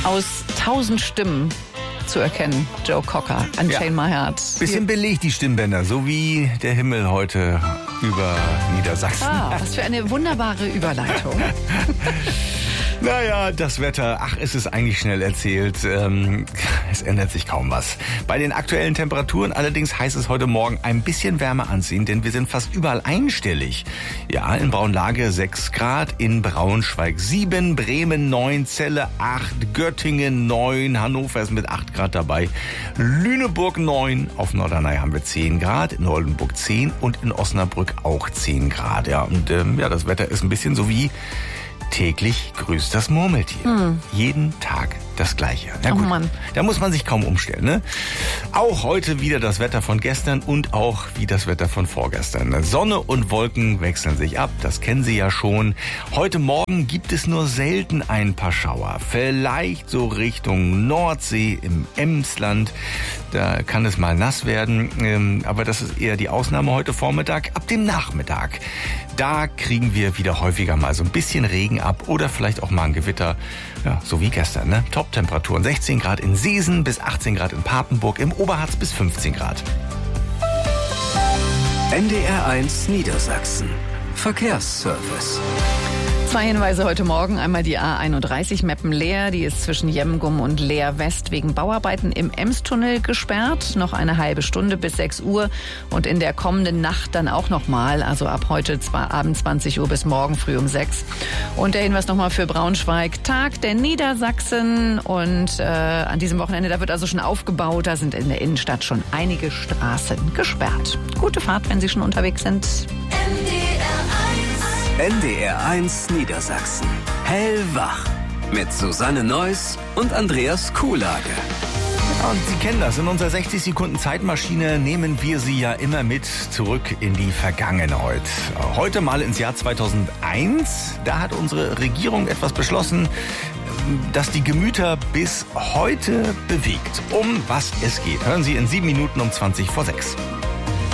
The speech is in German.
aus 1000 Stimmen zu erkennen. Joe Cocker, Unchain My Heart. Bisschen belegt die Stimmbänder, so wie der Himmel heute über Niedersachsen. Was für eine wunderbare Überleitung. Naja, das Wetter, es ist eigentlich schnell erzählt. Es ändert sich kaum was. Bei den aktuellen Temperaturen allerdings heißt es heute Morgen ein bisschen wärmer anziehen, denn wir sind fast überall einstellig. Ja, in Braunlage 6 Grad, in Braunschweig 7, Bremen 9, Celle 8, Göttingen 9, Hannover ist mit 8 Grad dabei, Lüneburg 9, auf Norderney haben wir 10 Grad, in Oldenburg 10 und in Osnabrück auch 10 Grad. Ja, und das Wetter ist ein bisschen so wie täglich grüßt das Murmeltier. Jeden Tag das Gleiche. Na gut, Mann. Da muss man sich kaum umstellen, ne? Auch heute wieder das Wetter von gestern und auch wie das Wetter von vorgestern. Sonne und Wolken wechseln sich ab, das kennen Sie ja schon. Heute Morgen gibt es nur selten ein paar Schauer. Vielleicht so Richtung Nordsee im Emsland. Da kann es mal nass werden, aber das ist eher die Ausnahme heute Vormittag. Ab dem Nachmittag, da kriegen wir wieder häufiger mal so ein bisschen Regen ab oder vielleicht auch mal ein Gewitter, ja, so wie gestern, ne? Top-Temperaturen 16 Grad in Seesen bis 18 Grad in Papenburg, im Oberharz bis 15 Grad. NDR1 Niedersachsen. Verkehrsservice. 2 Hinweise heute Morgen. Einmal die A31 Meppen-Leer. Die ist zwischen Jemgum und Leer West wegen Bauarbeiten im Emstunnel gesperrt. Noch eine halbe Stunde bis 6 Uhr. Und in der kommenden Nacht dann auch nochmal. Also ab heute Abend 20 Uhr bis morgen früh um 6. Und der Hinweis nochmal für Braunschweig. Tag der Niedersachsen. Und an diesem Wochenende, da wird also schon aufgebaut. Da sind in der Innenstadt schon einige Straßen gesperrt. Gute Fahrt, wenn Sie schon unterwegs sind. NDR1 Niedersachsen. Hellwach. Mit Susanne Neuss und Andreas Kuhlage. Und Sie kennen das, in unserer 60 Sekunden Zeitmaschine nehmen wir Sie ja immer mit zurück in die Vergangenheit. Heute mal ins Jahr 2001. Da hat unsere Regierung etwas beschlossen, das die Gemüter bis heute bewegt. Um was es geht, hören Sie in 7 Minuten um 20 vor 6.